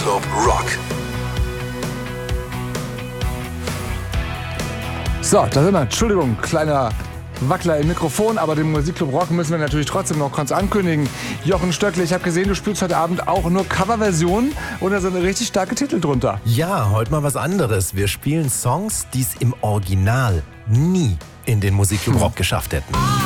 Musikclub Rock. So, da sind wir. Entschuldigung, kleiner Wackler im Mikrofon, aber den Musikclub Rock müssen wir natürlich trotzdem noch kurz ankündigen. Jochen Stöckle, ich habe gesehen, du spielst heute Abend auch nur Coverversionen und da sind richtig starke Titel drunter. Ja, heute mal was anderes. Wir spielen Songs, die es im Original nie in den Musikclub Rock geschafft hätten.